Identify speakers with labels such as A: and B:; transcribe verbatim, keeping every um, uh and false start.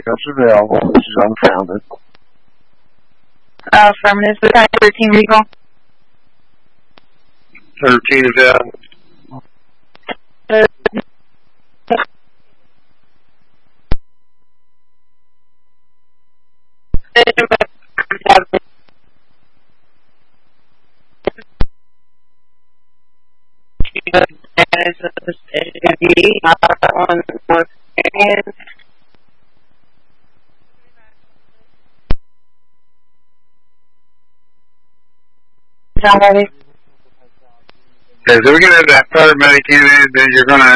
A: backups available, which is unfounded.
B: Uh, affirmative. The type thirteen recall.
C: thirteen available.
B: Uh,
C: Okay, so we're going to have that paramedic in it, then you're going to